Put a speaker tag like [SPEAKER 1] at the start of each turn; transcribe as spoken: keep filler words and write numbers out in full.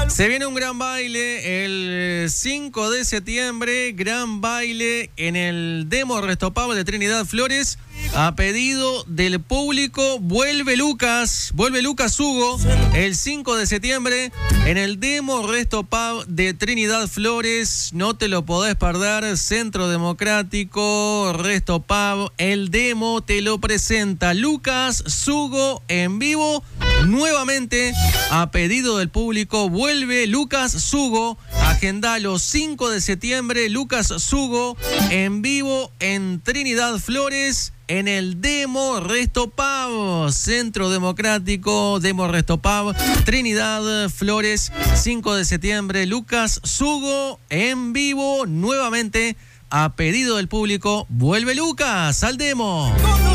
[SPEAKER 1] Se viene un gran baile el cinco de septiembre, gran baile en el Demo Resto Pub de Trinidad Flores. A pedido del público, vuelve Lucas, vuelve Lucas Hugo el cinco de septiembre en el Demo Resto Pub de Trinidad Flores. No te lo podés perder, Centro Democrático, Resto Pub, el Demo te lo presenta Lucas Hugo en vivo. Nuevamente, a pedido del público, vuelve Lucas Hugo. Agendalo cinco de septiembre, Lucas Hugo en vivo en Trinidad Flores, en el Demo Resto Pub, Centro Democrático, Demo Resto Pub, Trinidad Flores, cinco de septiembre, Lucas Hugo en vivo, nuevamente, a pedido del público, vuelve Lucas al Demo.